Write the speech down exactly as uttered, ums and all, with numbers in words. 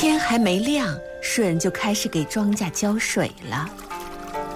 天还没亮，舜就开始给庄稼浇水了。